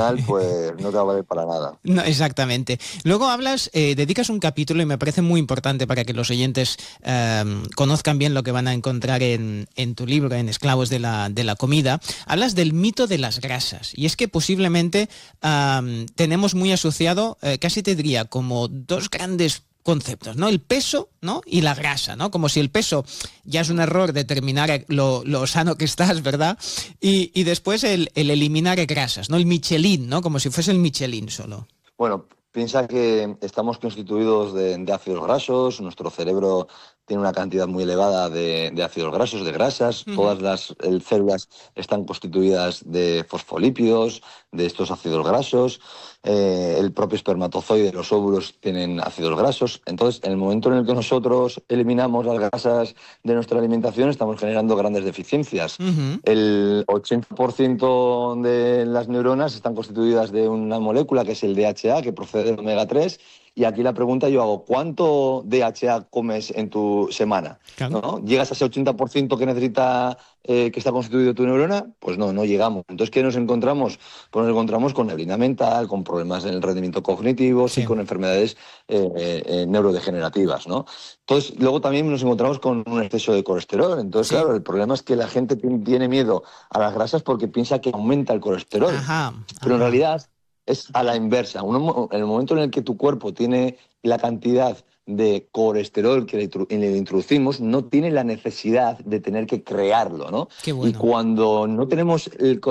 final pues no te va a valer para nada. No, exactamente. Luego dedicas un capítulo y me parece muy importante para que los oyentes conozcan bien lo que van a encontrar en tu libro, en Esclavos de la Comida. Hablas del mito de las grasas. Y es que posiblemente tenemos muy asociado, casi te diría, como dos grandes conceptos, ¿no? El peso, ¿no? Y la grasa, ¿no? Como si el peso ya es un error determinar lo sano que estás, ¿verdad? Y después el eliminar grasas, ¿no? El Michelin, ¿no? Como si fuese el Michelin solo. Bueno, piensa que estamos constituidos de ácidos grasos, nuestro cerebro tiene una cantidad muy elevada de ácidos grasos, de grasas, todas las células están constituidas de fosfolípidos, de estos ácidos grasos, el propio espermatozoide, los óvulos tienen ácidos grasos. Entonces, en el momento en el que nosotros eliminamos las grasas de nuestra alimentación, estamos generando grandes deficiencias. El 80% de las neuronas están constituidas de una molécula que es el DHA, que procede del omega 3, y aquí la pregunta yo hago, ¿cuánto DHA comes en tu semana? Claro. ¿No? ¿Llegas a ese 80% que necesita, que está constituido tu neurona? Pues no no Entonces, ¿qué nos encontramos? Pues nos encontramos con neblina mental, con problemas en el rendimiento cognitivo y con enfermedades neurodegenerativas, ¿no? Entonces, luego también nos encontramos con un exceso de colesterol. Entonces, claro, el problema es que la gente tiene miedo a las grasas porque piensa que aumenta el colesterol. Pero en realidad es a la inversa. En el momento en el que tu cuerpo tiene la cantidad de colesterol que le introducimos, no tiene la necesidad de tener que crearlo, ¿no? Qué bueno. Y cuando no tenemos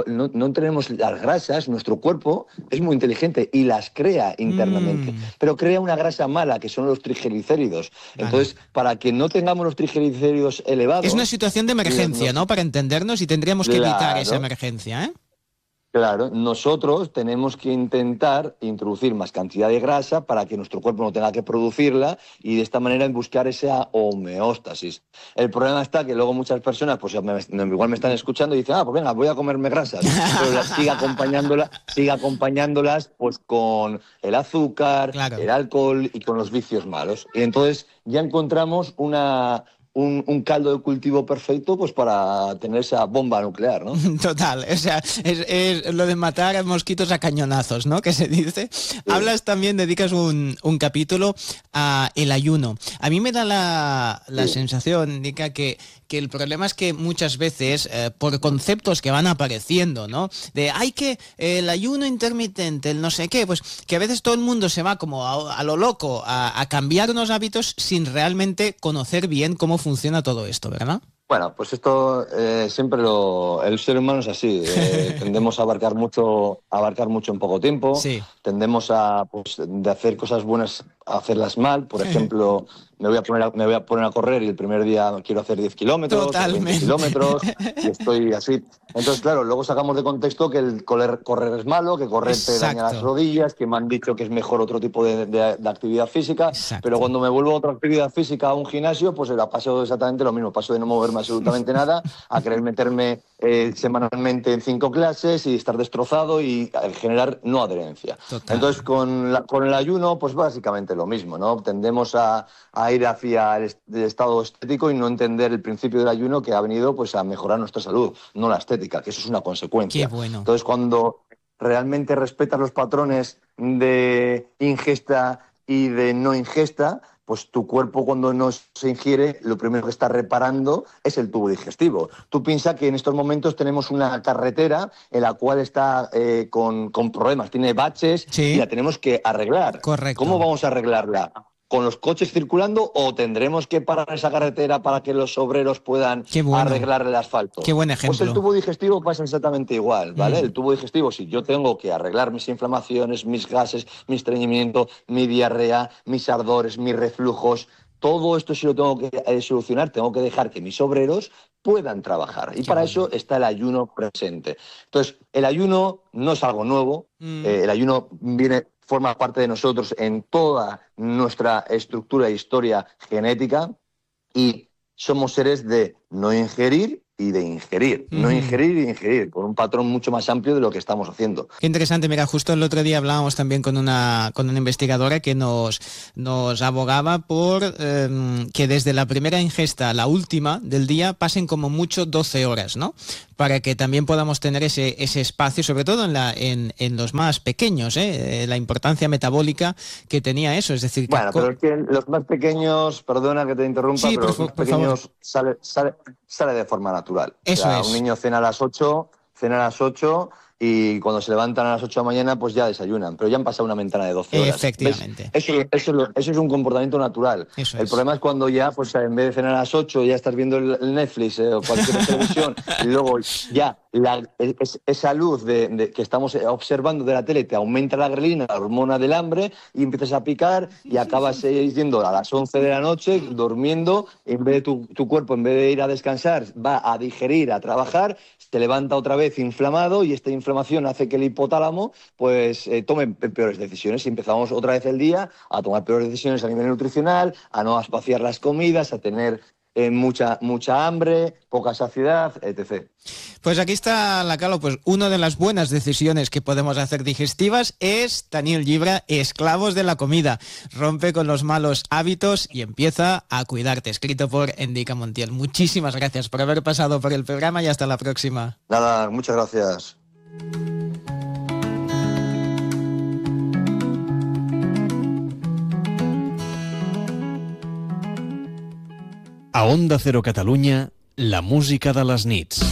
las grasas, nuestro cuerpo es muy inteligente y las crea internamente, pero crea una grasa mala, que son los triglicéridos. Vale. Entonces, para que no tengamos los triglicéridos elevados... Es una situación de emergencia, ¿no? Para entendernos, y tendríamos que evitar esa emergencia, ¿eh? Claro, nosotros tenemos que intentar introducir más cantidad de grasa para que nuestro cuerpo no tenga que producirla y de esta manera buscar esa homeostasis. El problema está que luego muchas personas, pues igual me están escuchando y dicen, pues venga, voy a comerme grasas, pero sigue acompañándolas pues con el azúcar, el alcohol y con los vicios malos. Y entonces ya encontramos un caldo de cultivo perfecto pues para tener esa bomba nuclear, ¿no? Total, o sea, es lo de matar a mosquitos a cañonazos, ¿no? Que se dice. Sí. Hablas también, dedicas un capítulo a el ayuno. A mí me da la sensación, Nica, que el problema es que muchas veces, por conceptos que van apareciendo, ¿no? De, el ayuno intermitente, el no sé qué, pues que a veces todo el mundo se va como a lo loco a cambiar unos hábitos sin realmente conocer bien cómo funciona todo esto, ¿verdad? Bueno, pues esto siempre el ser humano es así. Tendemos a abarcar mucho en poco tiempo. Sí. Tendemos a de hacer cosas buenas a hacerlas mal. Por ejemplo, me voy a poner a correr y el primer día quiero hacer 10 kilómetros, 20 kilómetros y estoy así. Entonces, claro, luego sacamos de contexto que el correr es malo, que correr te daña las rodillas, que me han dicho que es mejor otro tipo de actividad física. Exacto. Pero cuando me vuelvo a otra actividad física, a un gimnasio, pues la paso exactamente lo mismo. Paso de no moverme absolutamente nada a querer meterme semanalmente en 5 clases y estar destrozado y generar no adherencia. Total. Entonces, con el ayuno, pues básicamente lo mismo, ¿no? Tendemos a ir hacia el estado estético y no entender el principio del ayuno, que ha venido pues a mejorar nuestra salud, no la estética, que eso es una consecuencia. Qué bueno. Entonces, cuando realmente respetas los patrones de ingesta y de no ingesta, pues tu cuerpo, cuando no se ingiere, lo primero que está reparando es el tubo digestivo. Tú piensas que en estos momentos tenemos una carretera en la cual está con problemas, tiene baches, y la tenemos que arreglar. Correcto. ¿Cómo vamos a arreglarla? ¿Con los coches circulando o tendremos que parar esa carretera para que los obreros puedan arreglar el asfalto? Qué buen ejemplo. Pues el tubo digestivo pasa exactamente igual, ¿vale? El tubo digestivo, si yo tengo que arreglar mis inflamaciones, mis gases, mi estreñimiento, mi diarrea, mis ardores, mis reflujos, todo esto si lo tengo que solucionar, tengo que dejar que mis obreros puedan trabajar. Y para eso está el ayuno presente. Entonces, el ayuno no es algo nuevo, el ayuno forma parte de nosotros en toda nuestra estructura e historia genética y somos seres de no ingerir y de ingerir, no ingerir y ingerir, con un patrón mucho más amplio de lo que estamos haciendo. Qué interesante, mira, justo el otro día hablábamos también con una investigadora que nos abogaba por que desde la primera ingesta a la última del día pasen como mucho 12 horas, ¿no? Para que también podamos tener ese espacio, sobre todo en los más pequeños, la importancia metabólica que tenía eso, es decir... Bueno, pero es que los más pequeños, perdona que te interrumpa, sí, pero los más pequeños sale de forma natural. Eso es. Un niño cena a las 8 y cuando se levantan a las 8 de la mañana pues ya desayunan, pero ya han pasado una ventana de 12 horas. Efectivamente. Eso es un comportamiento natural. El problema es cuando ya, pues en vez de cenar a las 8 ya estás viendo el Netflix o cualquier televisión y luego ya esa luz que estamos observando de la tele te aumenta la grelina, la hormona del hambre, y empiezas a picar y acabas yendo a las 11 de la noche durmiendo, en vez de tu cuerpo, en vez de ir a descansar, va a digerir, a trabajar, te levanta otra vez inflamado y esta inflamación hace que el hipotálamo pues tome peores decisiones y empezamos otra vez el día a tomar peores decisiones a nivel nutricional, a no espaciar las comidas, a tener mucha hambre, poca saciedad, etc. Pues aquí está la Calo, pues una de las buenas decisiones que podemos hacer digestivas es Daniel Gibra, Esclavos de la Comida. Rompe con los malos hábitos y empieza a cuidarte, escrito por Endica Montiel. Muchísimas gracias por haber pasado por el programa y hasta la próxima. Nada, muchas gracias. A Onda Cero Catalunya, la música de les nits.